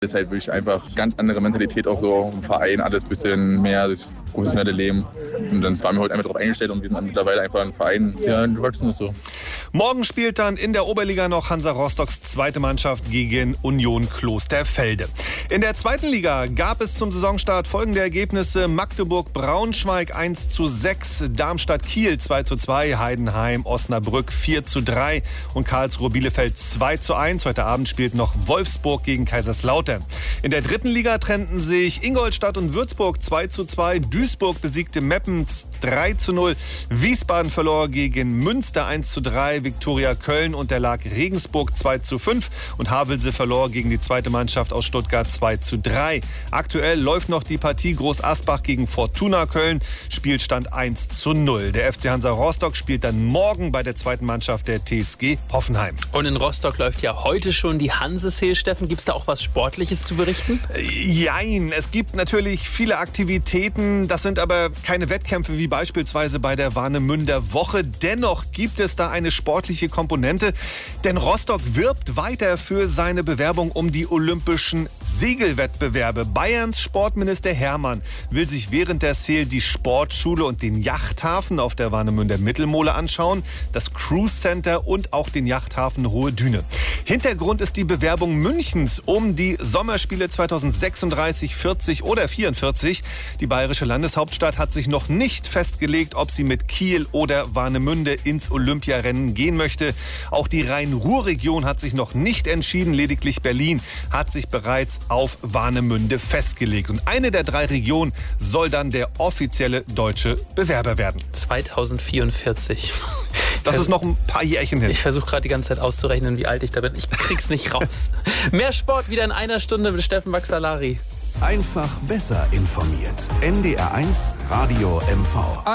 Das ist halt wirklich einfach ganz andere Mentalität auch so im Verein, alles ein bisschen mehr das professionelle Leben. Und dann waren wir heute einfach darauf eingestellt und wir sind mittlerweile einfach ein Verein, der gewachsen ist so. Morgen spielt dann in der Oberliga noch Hansa Rostocks zweite Mannschaft gegen Union Klosterfelde. In der zweiten Liga gab es zum Saisonstart folgende Ergebnisse: Magdeburg-Braunschweig 1:6, Darmstadt-Kiel 2:2, Heidenheim-Osnabrück 4:3 und Karlsruhe-Bielefeld 2:1. Heute Abend spielt noch Wolfsburg gegen Kaiserslautern. In der dritten Liga trennten sich Ingolstadt und Würzburg 2:2, Duisburg besiegte Meppen 3:0, Wiesbaden verlor gegen Münster 1:3, Viktoria Köln unterlag Regensburg 2:5 und Havelse verlor gegen die zweite Mannschaft aus Stuttgart 2:3. Aktuell läuft noch die Partie Groß Asbach gegen Fortuna Köln, Spielstand 1:0. Der FC Hansa Rostock spielt dann morgen bei der zweiten Mannschaft der TSG Hoffenheim. Und in Rostock läuft ja heute schon die Hansesee, Steffen. Gibt es da auch was Sportliches zu berichten? Jein, es gibt natürlich viele Aktivitäten, das sind aber keine Wettkämpfe wie beispielsweise bei der Warnemünder Woche. Dennoch gibt es da eine sportliche Komponente, denn Rostock wirbt weiter für seine Bewerbung um die olympischen Segelwettbewerbe. Bayerns Sportminister Hermann will sich während der SEL die Sportschule und den Yachthafen auf der Warnemünder Mittelmole anschauen, das Cruise Center und auch den Yachthafen Hohe Düne. Hintergrund ist die Bewerbung Münchens um die Sommerspiele 2036, 40 oder 44. Die bayerische Landeshauptstadt hat sich noch nicht festgelegt, ob sie mit Kiel oder Warnemünde ins Olympiarennen gehen möchte. Auch die Rhein-Ruhr-Region hat sich noch nicht entschieden. Lediglich Berlin hat sich bereits auf Warnemünde festgelegt. Und eine der drei Regionen soll dann der offizielle deutsche Bewerber werden. 2044. Das ist noch ein paar Jährchen hin. Ich versuche gerade die ganze Zeit auszurechnen, wie alt ich da bin. Ich krieg's nicht raus. Mehr Sport wieder in einer Stunde mit Steffen Baxalari. Einfach besser informiert. NDR 1 Radio MV.